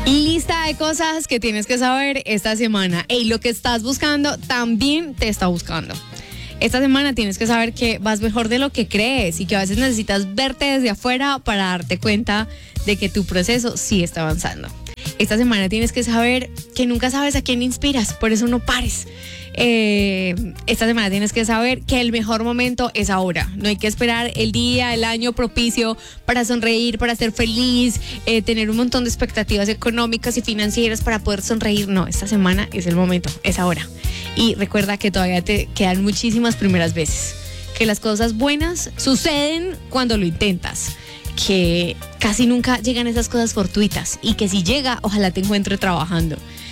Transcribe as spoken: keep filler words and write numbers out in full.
Lista de cosas que tienes que saber esta semana. Y lo que estás buscando también te está buscando. Esta semana tienes que saber que vas mejor de lo que crees y que a veces necesitas verte desde afuera para darte cuenta de que tu proceso sí está avanzando. Esta semana tienes que saber que nunca sabes a quién inspiras, por eso no pares. Eh, esta semana tienes que saber que el mejor momento es ahora. No hay que esperar el día, el año propicio para sonreír, para ser feliz, eh, tener un montón de expectativas económicas y financieras para poder sonreír. No, esta semana es el momento, es ahora. Y recuerda que todavía te quedan muchísimas primeras veces. Que las cosas buenas suceden cuando lo intentas. Que casi nunca llegan esas cosas fortuitas y que si llega, ojalá te encuentre trabajando.